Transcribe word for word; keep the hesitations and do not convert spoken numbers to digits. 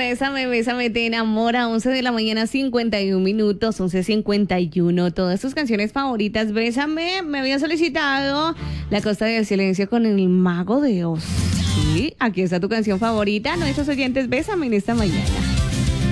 Bésame, bésame, te enamora. once de la mañana, cincuenta y un minutos, once cincuenta y uno. Todas tus canciones favoritas. Bésame, me había solicitado La Costa del Silencio con el Mago de Oz. Sí, aquí está tu canción favorita. Nuestros oyentes, bésame en esta mañana.